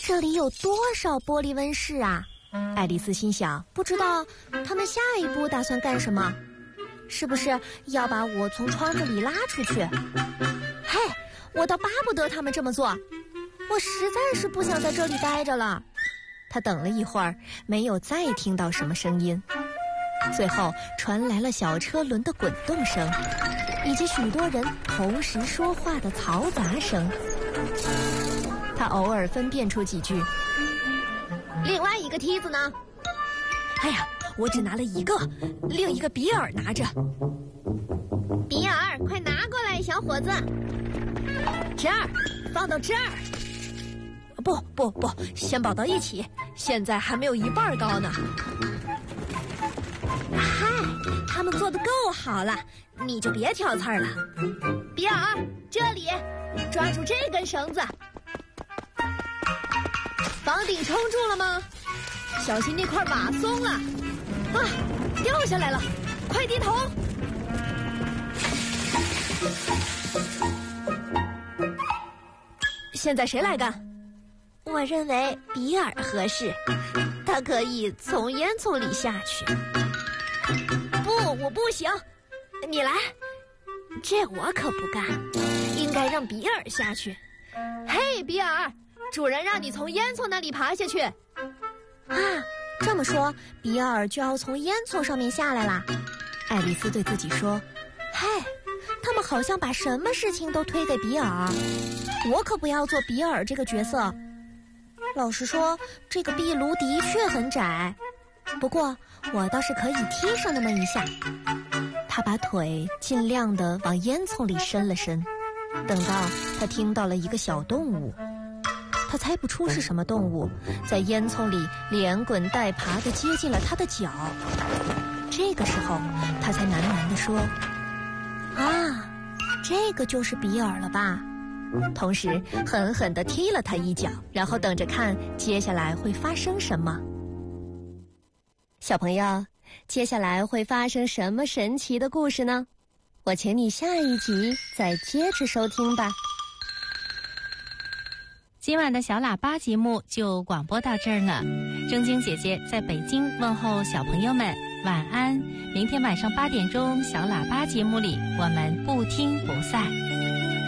这里有多少玻璃温室啊？爱丽丝心想，不知道他们下一步打算干什么？是不是要把我从窗子里拉出去？嘿，我倒巴不得他们这么做，我实在是不想在这里待着了。他等了一会儿，没有再听到什么声音。最后传来了小车轮的滚动声，以及许多人同时说话的嘈杂声。他偶尔分辨出几句。另外一个梯子呢？哎呀，我只拿了一个，另一个比尔拿着。比尔，快拿过来，小伙子。这儿，放到这儿。不，先绑到一起，现在还没有一半高呢。嗨，他们做得够好了，你就别挑刺儿了。比尔，这里，抓住这根绳子。房顶撑住了吗？小心那块瓦松了。啊，掉下来了，快低头。现在谁来干？我认为比尔合适，他可以从烟囱里下去。不，我不行，你来。这我可不干，应该让比尔下去。嘿，比尔，主人让你从烟囱那里爬下去。啊，这么说，比尔就要从烟囱上面下来啦。爱丽丝对自己说：嘿，他们好像把什么事情都推给比尔，我可不要做比尔这个角色。老实说，这个壁炉的确很窄，不过我倒是可以踢上那么一下。他把腿尽量地往烟囱里伸了伸，等到他听到了一个小动物。他猜不出是什么动物，在烟囱里连滚带爬地接近了他的脚。这个时候，他才喃喃地说：啊，这个就是比尔了吧？同时狠狠地踢了他一脚，然后等着看接下来会发生什么。小朋友，接下来会发生什么神奇的故事呢？我请你下一集再接着收听吧。 今晚的小喇叭节目就广播到这儿了。正晶姐姐在北京问候小朋友们晚安。明天晚上8点钟，小喇叭节目里我们不听不散。